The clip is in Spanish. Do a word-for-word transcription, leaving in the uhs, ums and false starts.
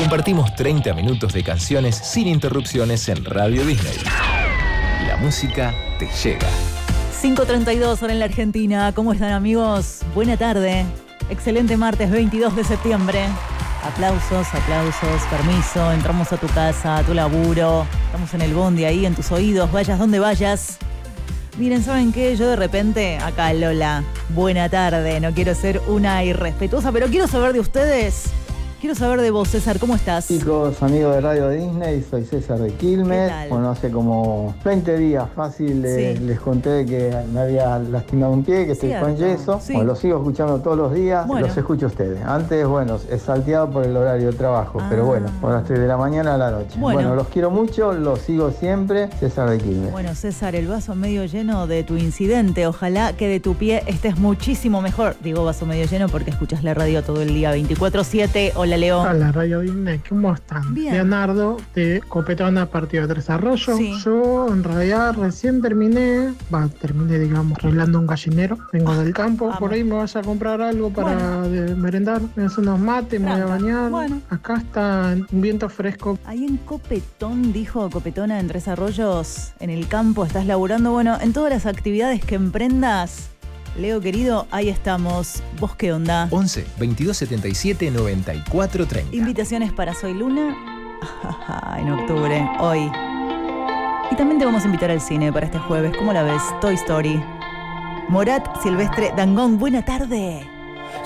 Compartimos treinta minutos de canciones sin interrupciones en Radio Disney. La música te llega. cinco treinta y dos hora en la Argentina. ¿Cómo están, amigos? Buena tarde. Excelente martes veintidós de septiembre. Aplausos, aplausos, permiso. Entramos a tu casa, a tu laburo. Estamos en el bondi ahí, en tus oídos. Vayas donde vayas. Miren, ¿saben qué? Yo de repente, acá Lola, buena tarde. No quiero ser una irrespetuosa, pero quiero saber de ustedes. Quiero saber de vos, César, ¿cómo estás? Chicos, amigos de Radio Disney, soy César de Quilmes. Bueno, hace como veinte días fácil les, sí. les conté que me había lastimado un pie, que estoy Cierto. con yeso. Sí. Bueno, lo sigo escuchando todos los días, bueno. los escucho a ustedes. Antes, bueno, he salteado por el horario de trabajo, ah. pero bueno, ahora estoy de la mañana a la noche. Bueno. bueno, los quiero mucho, los sigo siempre, César de Quilmes. Bueno, César, el vaso medio lleno de tu incidente. Ojalá que de tu pie estés muchísimo mejor. Digo vaso medio lleno porque escuchas la radio todo el día, veinticuatro siete. Hola, Leo. Hola, Radio Disney, ¿cómo están? Bien. Leonardo, de Copetona, partido de Tres Arroyos. Sí. Yo, en realidad, recién terminé, va, terminé, digamos, arreglando un gallinero. Vengo del campo, Vamos. por ahí me vas a comprar algo para bueno. de merendar. Me hace unos mates, me voy a bañar. Bueno. Acá está un viento fresco. Ahí en Copetón, dijo Copetona, en Tres Arroyos, en el campo, estás laburando. Bueno, en todas las actividades que emprendas, Leo querido, ahí estamos. ¿Vos qué onda? once, veintidós setenta y siete, noventa y cuatro treinta. Invitaciones para Soy Luna en octubre, hoy. Y también te vamos a invitar al cine para este jueves. ¿Cómo la ves? Toy Story. Morat Silvestre Dangond, buena tarde.